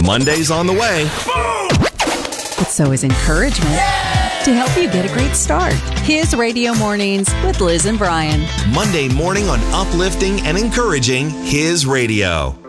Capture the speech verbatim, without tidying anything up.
Monday's on the way. But so is encouragement to help you get a great start. His Radio Mornings with Liz and Brian. Monday morning on Uplifting and Encouraging His Radio.